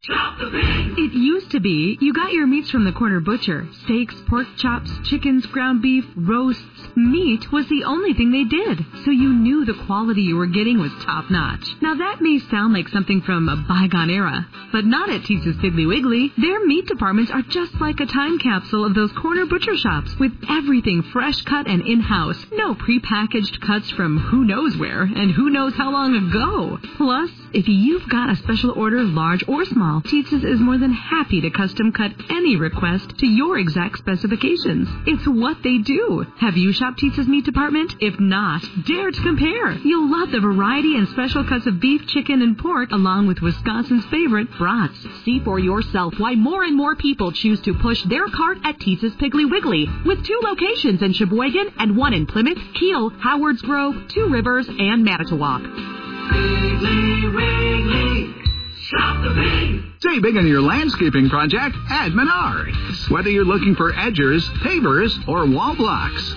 Shop the Pig. It used to be you got your meats from the corner butcher. Steaks, pork chops, chickens, ground beef, roasts. Meat was the only thing they did, so you knew the quality you were getting was top-notch. Now that may sound like something from a bygone era, but not at Teese's Piggly Wiggly. Their meat departments are just like a time capsule of those corner butcher shops, with everything fresh cut and in-house. No prepackaged cuts from who knows where and who knows how long ago. Plus, if you've got a special order, large or small, Teese's is more than happy to custom cut any request to your exact specifications. It's what they do. Have you shopped Teese's meat department? If not, dare to compare. You'll love the variety and special cuts of beef, chicken, and pork, along with Wisconsin's favorite brats. See for yourself why more and more people choose to push their cart at Teese's Piggly Wiggly, with 2 locations in Sheboygan and 1 in Plymouth, Kiel, Howards Grove, Two Rivers, and Manitowoc. Piggly Wiggly. Shop the Pig. Save big on your landscaping project at Menards. Whether you're looking for edgers, pavers, or wall blocks.